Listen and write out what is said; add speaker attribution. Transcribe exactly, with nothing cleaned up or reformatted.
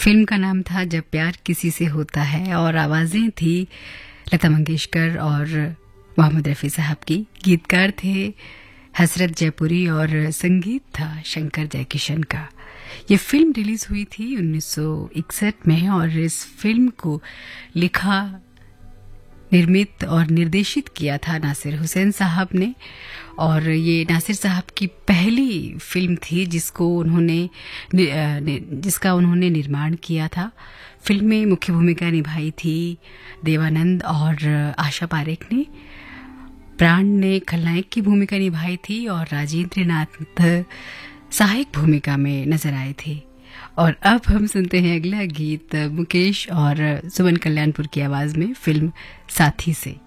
Speaker 1: Film का नाम था जब प्यार किसी से होता है और आवाजें थी लता मंगेशकर और मोहम्मद रफ़ी साहब की। गीतकार थे हसरत जयपुरी और संगीत था शंकर जयकिशन का। ये फिल्म रिलीज हुई थी उन्नीस सौ इकसठ में और इस फिल्म को लिखा, निर्मित और निर्देशित किया था नासिर हुसैन साहब ने। और ये नासिर साहब की पहली फिल्म थी जिसको उन्होंने जिसका उन्होंने निर्माण किया था। फिल्म में मुख्य भूमिका निभाई थी देवानंद और आशा पारेख ने। प्राण ने खलनायक की भूमिका निभाई थी और राजेंद्र नाथ सहायक भूमिका में नजर आए थे। और अब हम सुनते हैं अगला गीत मुकेश और सुमन कल्याणपुर की आवाज में फिल्म साथी से।